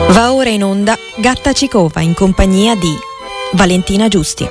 Va ora in onda Gatta Cicova in compagnia di Valentina Giusti.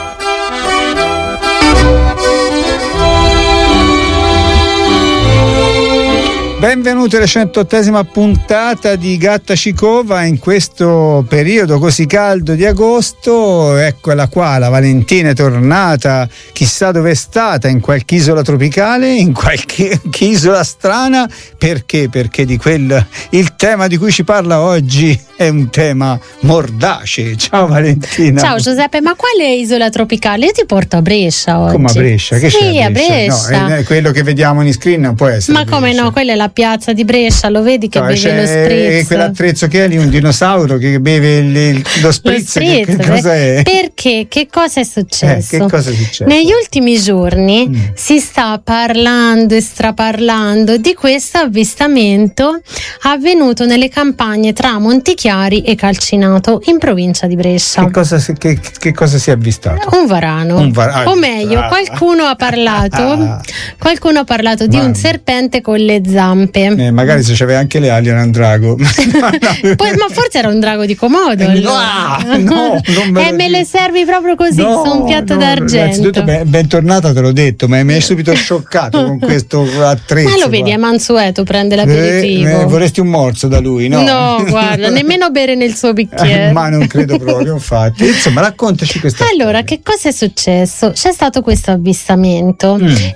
Benvenuti alla 108ª puntata di Gatta Cicova in questo periodo così caldo di agosto. Eccola qua, la Valentina è tornata, chissà dove è stata, in qualche isola tropicale, in qualche isola strana. Perché? Perché il tema di cui ci parla oggi è un tema mordace. Ciao Valentina. Ciao Giuseppe, ma quale isola tropicale? Io ti porto a Brescia oggi. Come a Brescia? Che sì, c'è a Brescia? No, quello che vediamo in screen non può essere. Ma come Brescia. No, quella è la piazza di Brescia, lo vedi che beve lo spritz? Quell'attrezzo che è lì, un dinosauro che beve lo spritz. Che cosa è? Perché? Che cosa è successo? Che cosa è successo? Negli ultimi giorni si sta parlando e straparlando di questo avvistamento avvenuto nelle campagne tra Montichiari e Calcinato in provincia di Brescia. Che cosa si è avvistato? Un varano. O meglio, qualcuno ha parlato di un serpente con le zampe. Magari se c'aveva anche le ali era un drago. Ma forse era un drago di Komodo. No, me le servi proprio così, su un piatto d'argento. Innanzitutto bentornata, te l'ho detto, ma mi hai subito scioccato con questo attrezzo. Ma lo vedi, è mansueto, prende l'aperitivo. Vorresti un morso da lui, no? No, guarda, nemmeno bere nel suo bicchiere. Ma non credo proprio, infatti. Insomma, raccontaci questa Allora, storia. che cosa è successo? C'è stato questo avvistamento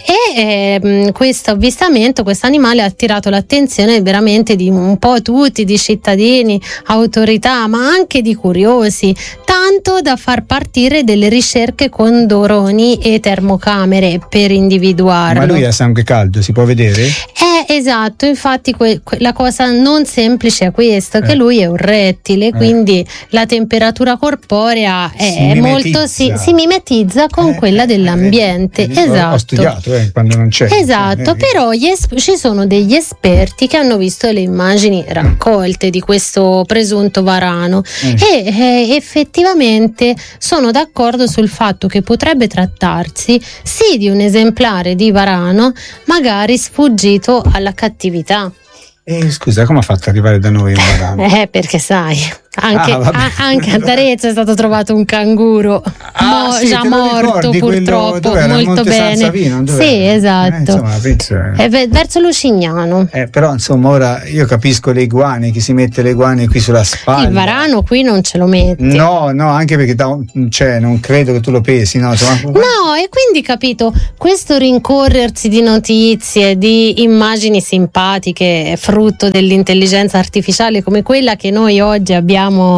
e questo avvistamento, questo animale ha attirato l'attenzione veramente di un po' tutti, di cittadini, autorità, ma anche di curiosi, tanto da far partire delle ricerche con droni e termocamere per individuarlo. Ma lui ha sangue caldo, si può vedere? Esatto, infatti la cosa non semplice è questo, che lui è un rettile, quindi la temperatura corporea è molto si mimetizza con quella dell'ambiente. Esatto. Ho studiato quando non c'è. Esatto, però ci sono degli esperti che hanno visto le immagini raccolte di questo presunto varano e effettivamente sono d'accordo sul fatto che potrebbe trattarsi sì di un esemplare di varano magari sfuggito alla cattività. Scusa, come ha fatto ad arrivare da noi un varano? Perché sai, anche ad Arezzo è stato trovato un canguro già morto, purtroppo, molto bene. Savino, sì, esatto. Verso Lucignano. Però insomma ora io capisco le iguane, chi si mette le iguane qui sulla spalla. Il varano qui non ce lo metti. No, anche perché non credo che tu lo pesi, no? No, e quindi capito, questo rincorrersi di notizie, di immagini simpatiche, frutto dell'intelligenza artificiale come quella che noi oggi abbiamo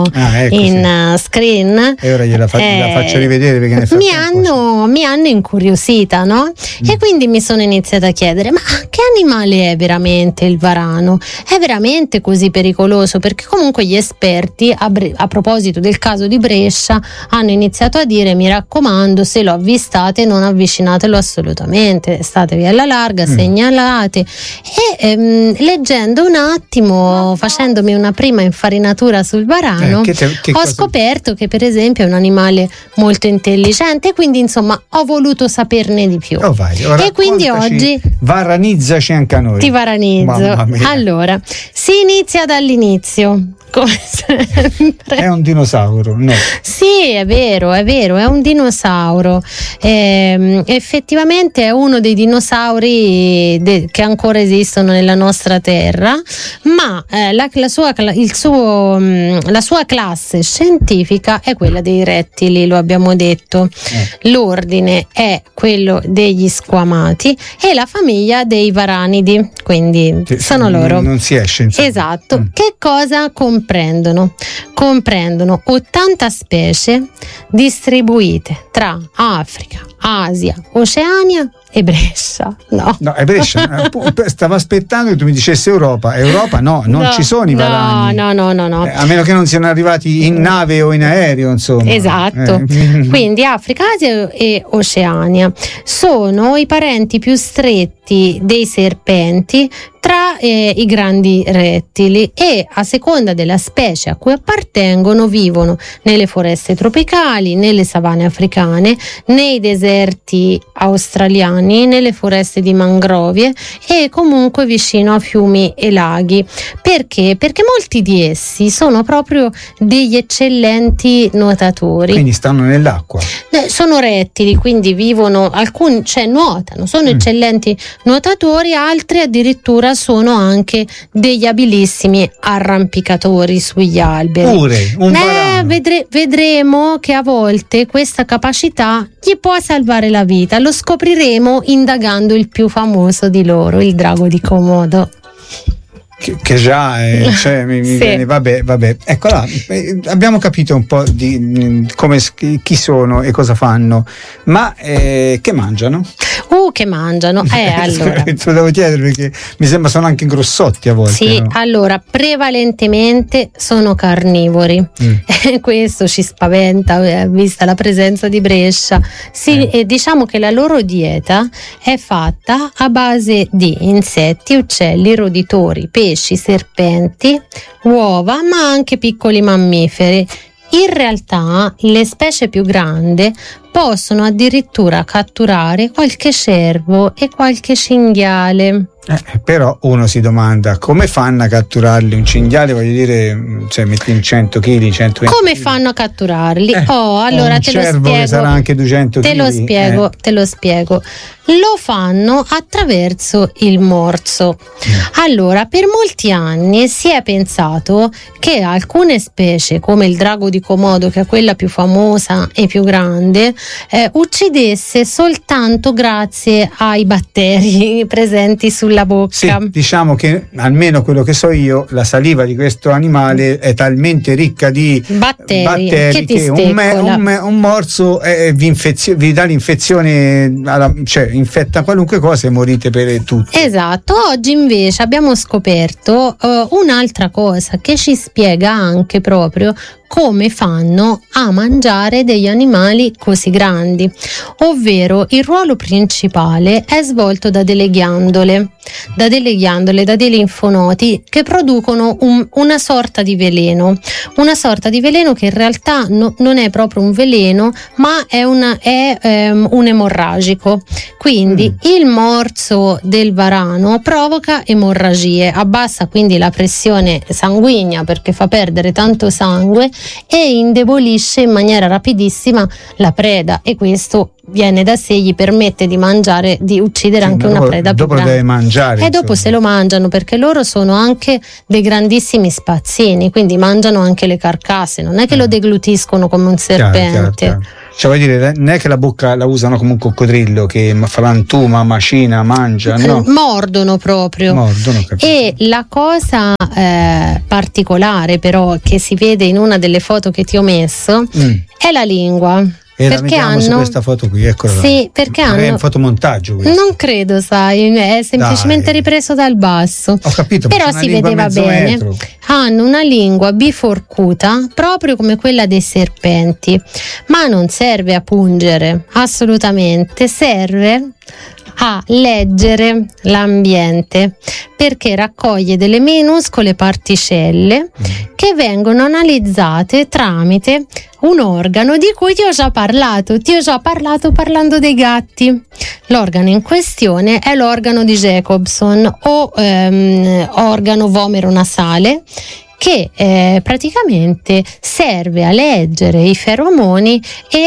in screen, e ora la faccio rivedere perché mi hanno incuriosita, no? E quindi mi sono iniziata a chiedere: ma che animale è veramente il varano? È veramente così pericoloso? Perché comunque gli esperti a proposito del caso di Brescia hanno iniziato a dire: mi raccomando, se lo avvistate non avvicinatelo assolutamente, statevi alla larga, segnalate. E leggendo un attimo, facendomi una prima infarinatura sul varano, ho scoperto che per esempio è un animale molto intelligente, quindi insomma ho voluto saperne di più. E quindi oggi varanizzaci anche a noi. Ti varanizzo. Allora, si inizia dall'inizio. Come sempre. È un dinosauro, no? Sì, è vero, è un dinosauro. Effettivamente è uno dei dinosauri che ancora esistono nella nostra terra, ma la sua classe scientifica è quella dei rettili, lo abbiamo detto. L'ordine è quello degli squamati e la famiglia dei varanidi, quindi sono loro. Non si esce, insomma. Esatto. Che cosa comprendono? Comprendono 80 specie distribuite tra Africa, Asia, Oceania e Brescia. No, è Brescia. Stavo aspettando che tu mi dicessi Europa. No, non ci sono i varani. No. A meno che non siano arrivati in nave o in aereo, insomma. Esatto. Quindi Africa, Asia e Oceania sono i parenti più stretti dei serpenti tra i grandi rettili e a seconda della specie a cui appartengono vivono nelle foreste tropicali, nelle savane africane, nei deserti australiani montani, nelle foreste di mangrovie e comunque vicino a fiumi e laghi. Perché? Perché molti di essi sono proprio degli eccellenti nuotatori. Quindi stanno nell'acqua. Sono rettili, quindi vivono, alcuni nuotano, sono eccellenti nuotatori, altri addirittura sono anche degli abilissimi arrampicatori sugli alberi. Pure un varano. Vedremo che a volte questa capacità gli può salvare la vita. Lo scopriremo indagando il più famoso di loro, il drago di Komodo. Che già mi Sì. viene, vabbè. Ecco là, abbiamo capito un po' di come, chi sono e cosa fanno, ma che mangiano? Che mangiano? Allora. Te lo devo chiedere perché mi sembra sono anche grossotti a volte. Sì, no? allora prevalentemente sono carnivori. Questo ci spaventa, vista la presenza di Brescia. Sì, e diciamo che la loro dieta è fatta a base di insetti, uccelli, roditori, pesci, serpenti, uova, ma anche piccoli mammiferi. In realtà le specie più grandi possono addirittura catturare qualche cervo e qualche cinghiale. Però uno si domanda come fanno a catturarli, un cinghiale, voglio dire, cioè metti in 100 kg, 120 Come kg. fanno a catturarli? Allora un te lo cervo spiego. che sarà anche 200 te kg. lo spiego. Lo fanno attraverso il morso. Allora, per molti anni si è pensato che alcune specie, come il drago di Komodo, che è quella più famosa e più grande, uccidesse soltanto grazie ai batteri presenti sulla bocca. Sì, diciamo che almeno quello che so io, la saliva di questo animale è talmente ricca di batteri che ti che un morso vi dà l'infezione, cioè infetta qualunque cosa e morite per tutti. Esatto. Oggi invece abbiamo scoperto un'altra cosa che ci spiega anche proprio come fanno a mangiare degli animali così grandi, ovvero il ruolo principale è svolto da delle ghiandole, da dei linfonoti che producono una sorta di veleno che in realtà non è proprio un veleno, ma è un emorragico. Quindi il morso del varano provoca emorragie, abbassa quindi la pressione sanguigna perché fa perdere tanto sangue e indebolisce in maniera rapidissima la preda, e questo viene da sé, gli permette di mangiare, di uccidere anche una preda più grande. Dopo deve mangiare. E dopo se lo mangiano, perché loro sono anche dei grandissimi spazzini, quindi mangiano anche le carcasse, non è che lo deglutiscono come un serpente. Chiaro. Cioè vuol dire, non è che la bocca la usano come un coccodrillo che frantuma, macina, mangia, no? Mordono proprio. Capito. E la cosa particolare però che si vede in una delle foto che ti ho messo è la lingua. E la perché vediamo su questa foto qui, eccola là. Sì, perché è un fotomontaggio questo. Non credo, sai, è semplicemente ripreso dal basso. Ho capito, però si vedeva bene. Metro. Hanno una lingua biforcuta, proprio come quella dei serpenti, ma non serve a pungere, assolutamente, serve a leggere l'ambiente, perché raccoglie delle minuscole particelle che vengono analizzate tramite un organo di cui ti ho già parlato parlando dei gatti. L'organo in questione è l'organo di Jacobson o organo vomero nasale, che praticamente serve a leggere i feromoni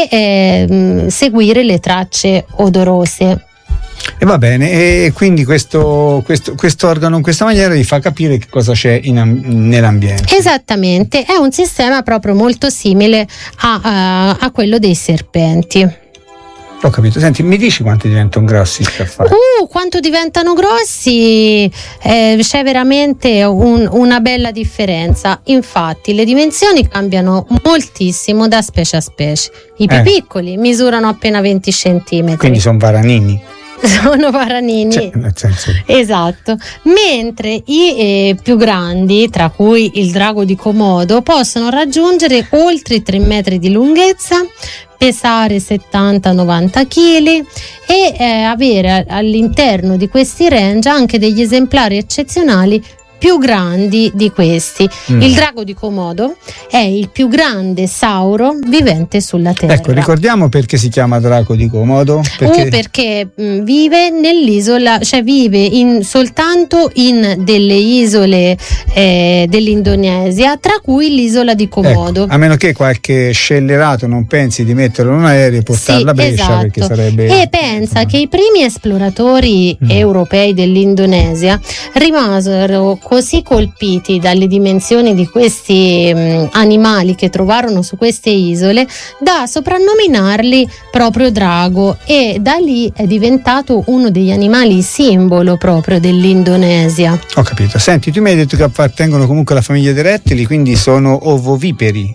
e seguire le tracce odorose. E va bene, e quindi questo organo in questa maniera gli fa capire che cosa c'è nell'ambiente. Esattamente, è un sistema proprio molto simile a quello dei serpenti. Ho capito. Senti, mi dici quanti diventano grossi i scaffali? Quanto diventano grossi? C'è veramente una bella differenza. Infatti le dimensioni cambiano moltissimo da specie a specie. I più piccoli misurano appena 20 centimetri. Quindi sono varanini. Sono varanini, cioè, nel senso. Esatto, mentre i più grandi, tra cui il drago di Komodo, possono raggiungere oltre i 3 metri di lunghezza, pesare 70-90 kg e avere all'interno di questi range anche degli esemplari eccezionali più grandi di questi. Il drago di Komodo è il più grande sauro vivente sulla Terra. Ecco, ricordiamo perché si chiama drago di Komodo. Perché vive nell'isola, cioè vive soltanto in delle isole dell'Indonesia, tra cui l'isola di Komodo. Ecco, a meno che qualche scellerato non pensi di metterlo in un aereo e portarla a Brescia, esatto. Perché sarebbe... E pensa che i primi esploratori europei dell'Indonesia rimasero così colpiti dalle dimensioni di questi animali che trovarono su queste isole da soprannominarli proprio drago, e da lì è diventato uno degli animali simbolo proprio dell'Indonesia. Ho capito. Senti, tu mi hai detto che appartengono comunque alla famiglia dei rettili, quindi sono ovipari.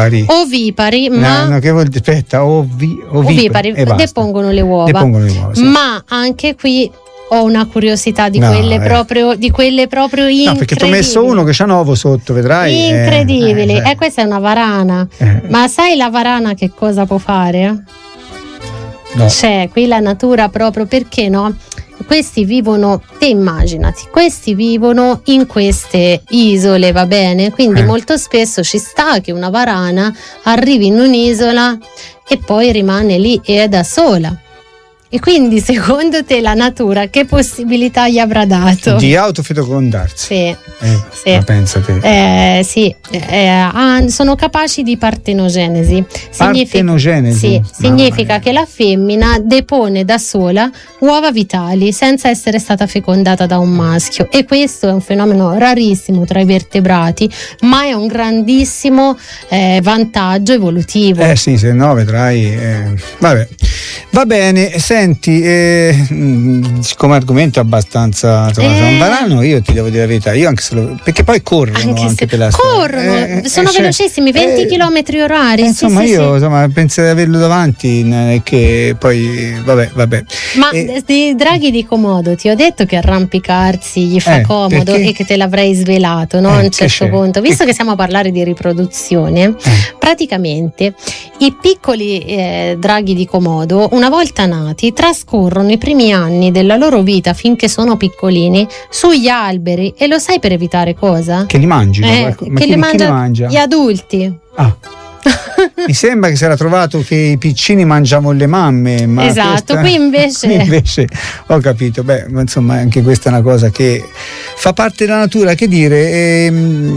Ma no, che vuol dire? Aspetta, ovipari depongono le uova. Sì. Ma anche qui ho una curiosità di quelle proprio incredibili. No, perché ti ho messo uno che c'ha un ovo sotto, vedrai. Incredibili. Questa è una varana. Ma sai la varana che cosa può fare? No. C'è qui la natura proprio, perché no? Questi vivono, te immaginati, questi vivono in queste isole, va bene? Quindi molto spesso ci sta che una varana arrivi in un'isola e poi rimane lì e è da sola. E quindi secondo te la natura che possibilità gli avrà dato? Di autofecondarsi. Sì. Ma pensa te. Sono capaci di partenogenesi. Partenogenesi? Significa che la femmina depone da sola uova vitali senza essere stata fecondata da un maschio, e questo è un fenomeno rarissimo tra i vertebrati, ma è un grandissimo vantaggio evolutivo. Sì, se no vedrai. Vabbè. Va bene, senti, come argomento abbastanza un varano, io ti devo dire la verità, io anche se perché poi corrono anche per la strada. Corrono, sono velocissimi, 20 km orari. Insomma, io penso di averlo davanti, che poi vabbè. Ma dei draghi di Komodo ti ho detto che arrampicarsi gli fa comodo, perché? E che te l'avrei svelato, no? A un certo punto, visto che stiamo a parlare di riproduzione, praticamente i piccoli draghi di Komodo, una volta nati, trascorrono i primi anni della loro vita finché sono piccolini sugli alberi, e lo sai per evitare cosa? Che li mangino? Che li mangia gli adulti. Mi sembra che si era trovato che i piccini mangiavano le mamme, ma esatto, qui invece ho capito. Ma insomma anche questa è una cosa che fa parte della natura, che dire,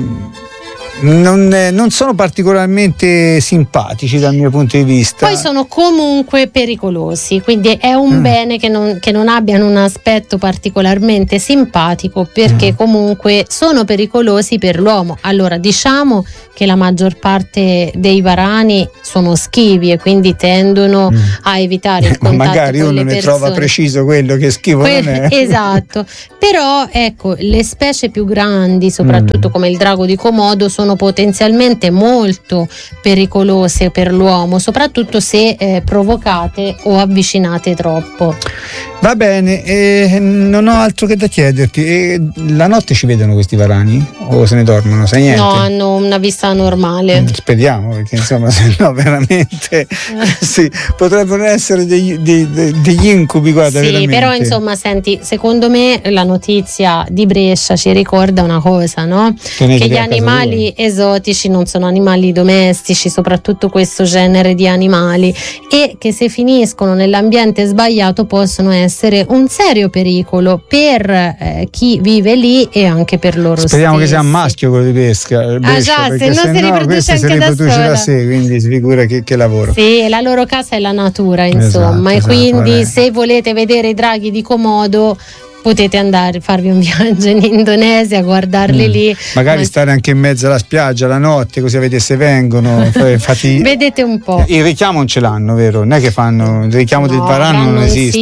non sono particolarmente simpatici dal mio punto di vista. Poi sono comunque pericolosi, quindi è un bene che non abbiano un aspetto particolarmente simpatico, perché comunque sono pericolosi per l'uomo. Allora, diciamo che la maggior parte dei varani sono schivi e quindi tendono a evitare il contatto magari con uno le persone. Ne trova preciso quello che schivo non è. Esatto. Però ecco, le specie più grandi, soprattutto come il drago di Komodo, sono potenzialmente molto pericolose per l'uomo, soprattutto se provocate o avvicinate troppo. Va bene, non ho altro che da chiederti. La notte ci vedono questi varani o se ne dormono? Sai niente? No, hanno una vista normale. Speriamo, perché insomma, se no veramente sì, potrebbero essere degli incubi, guarda. Sì, veramente. Però insomma, senti, secondo me la notizia di Brescia ci ricorda una cosa, no? Che gli animali esotici non sono animali domestici, soprattutto questo genere di animali, e che se finiscono nell'ambiente sbagliato possono essere un serio pericolo per chi vive lì e anche per loro stessi. Speriamo che sia un maschio quello di pesca. Se no si riproduce anche da sé, quindi si figura che lavoro. Sì, la loro casa è la natura, insomma, esatto, e quindi vabbè. Se volete vedere i draghi di Komodo potete andare, farvi un viaggio in Indonesia, guardarli lì. Magari stare anche in mezzo alla spiaggia la notte, così vedete se vengono. Vedete un po'. Il richiamo non ce l'hanno, vero? Non è che fanno il richiamo del varano, non esiste.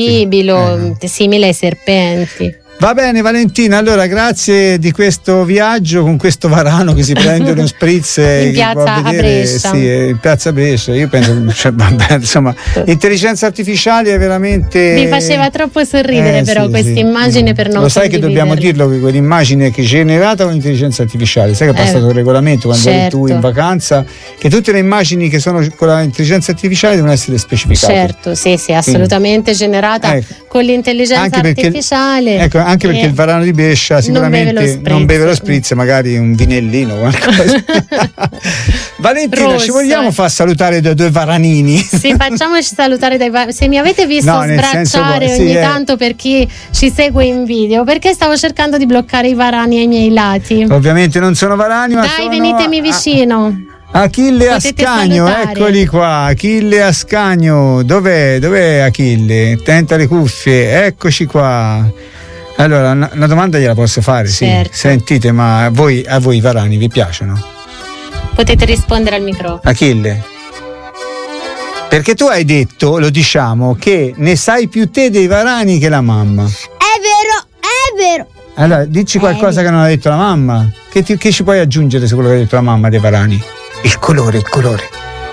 Simile ai serpenti. Va bene Valentina, allora grazie di questo viaggio con questo varano che si prende uno spritz in piazza a Brescia. Sì, in piazza Brescia. Io penso vabbè, insomma, l'intelligenza artificiale è veramente mi faceva troppo sorridere però questa immagine per non lo sai che dobbiamo dirlo, che quell'immagine che è generata con l'intelligenza artificiale, sai che è passato un regolamento quando eri tu in vacanza, che tutte le immagini che sono con l'intelligenza artificiale devono essere specificate. Certo, sì, assolutamente generata con l'intelligenza artificiale. Ecco, anche perché il varano di Brescia sicuramente non beve lo spritz, magari un vinellino, qualcosa. Valentina, Rosso, ci vogliamo far salutare da 2 varanini? Sì, facciamoci salutare dai varanini. Se mi avete visto sbracciare ogni tanto per chi ci segue in video, perché stavo cercando di bloccare i varani ai miei lati. Ovviamente non sono varani, ma dai, venitemi vicino. Achille Ascanio, eccoli qua. Achille Ascanio, dov'è Achille? Tenta le cuffie, eccoci qua. Allora, una domanda gliela posso fare? Certo. Sì. Sentite, ma a voi i varani vi piacciono? Potete rispondere al microfono. Achille, perché tu hai detto, lo diciamo, che ne sai più te dei varani che la mamma. È vero. Allora, dici qualcosa che non ha detto la mamma. Che ci puoi aggiungere su quello che ha detto la mamma dei varani? Il colore. Il colore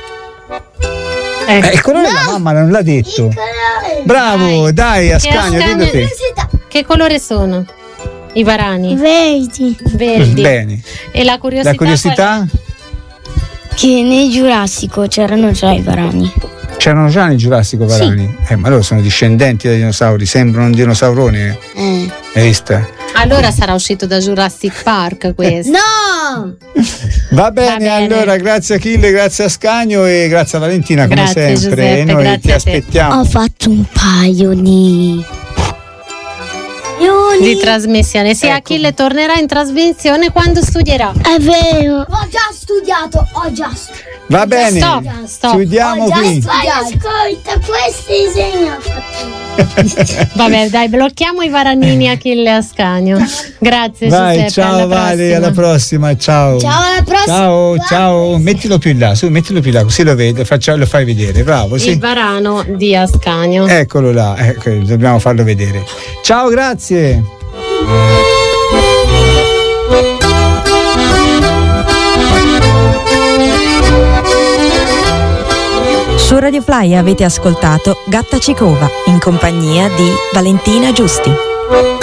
la mamma non l'ha detto. Bravo, dai Ascanio, dillo te. Che colore sono i varani? Verdi. Bene. E la curiosità? La curiosità? Che nel Giurassico c'erano già i varani. C'erano già nel Giurassico varani? Sì. Ma loro sono discendenti dai dinosauri, sembrano un dinosaurone. Hai visto? Allora sarà uscito da Jurassic Park questo. No! Va bene, allora grazie Achille, grazie Ascanio e grazie a Valentina come sempre. Giuseppe, noi ti aspettiamo. Ho fatto un paio di trasmissione. Sì, ecco. Achille tornerà in trasmissione quando studierà. È vero. Ho già studiato. Va bene. Stop. Chiudiamo qui. Ascolta, questo disegno. Vabbè, dai, blocchiamo i varanini Achille Ascanio. Grazie. Vai, Giuseppe, ciao Vale, alla prossima. Ciao. Ciao, alla prossima. Ciao. Mettilo più in là, così lo vedo, lo fai vedere. Bravo, sì. Il varano di Ascanio. Eccolo là, dobbiamo farlo vedere. Ciao, grazie. Su Radio Fly avete ascoltato Gatta Cicova in compagnia di Valentina Giusti.